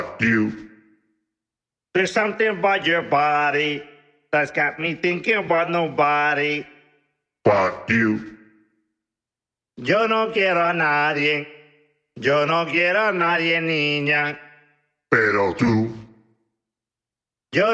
You. There's something about your body that's got me thinking about nobody. Fuck you. Yo no quiero a nadie. Yo no quiero a nadie, niña. Pero tú.